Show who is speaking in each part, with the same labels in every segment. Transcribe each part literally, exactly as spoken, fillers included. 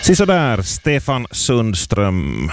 Speaker 1: Så där, Stefan Sundström.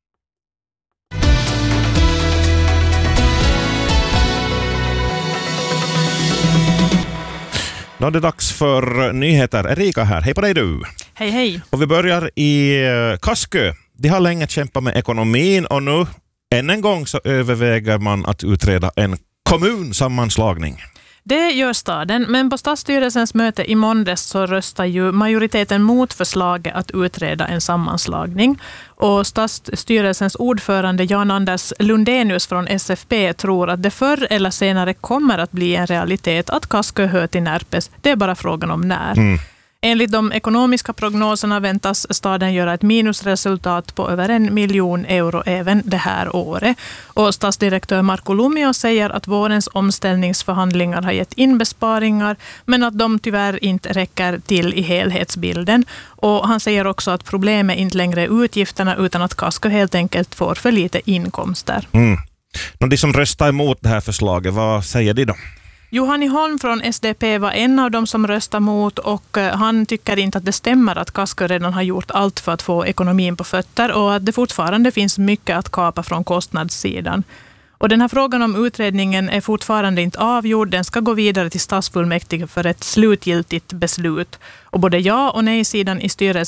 Speaker 1: Då är det dags för nyheter. Erika här. Hej på dig du.
Speaker 2: Hej hej.
Speaker 1: Och vi börjar i Kaskö. De har länge kämpat med ekonomin och nu än en gång så överväger man att utreda en kommunsammanslagning.
Speaker 2: Det gör staden, men på stadsstyrelsens möte i måndags så röstar ju majoriteten mot förslaget att utreda en sammanslagning. Och stadsstyrelsens ordförande Jan-Anders Lundenius från S F P tror att det förr eller senare kommer att bli en realitet att Kaskö hör till Närpes. Det är bara frågan om när. Mm. Enligt de ekonomiska prognoserna väntas staden göra ett minusresultat på över en miljon euro även det här året. Och stadsdirektör Marko Lumio säger att vårens omställningsförhandlingar har gett in besparingar men att de tyvärr inte räcker till i helhetsbilden. Och han säger också att problemet inte längre är utgifterna utan att Kaskö helt enkelt får för lite inkomster.
Speaker 1: Mm. De som röstar emot det här förslaget, vad säger de då?
Speaker 2: Johanni Holm från S D P var en av dem som röstar mot och han tycker inte att det stämmer att Kaskö redan har gjort allt för att få ekonomin på fötter och att det fortfarande finns mycket att kapa från kostnadssidan. Och den här frågan om utredningen är fortfarande inte avgjord. Den ska gå vidare till stadsfullmäktige för ett slutgiltigt beslut. Och både ja- och nej-sidan i styrelsen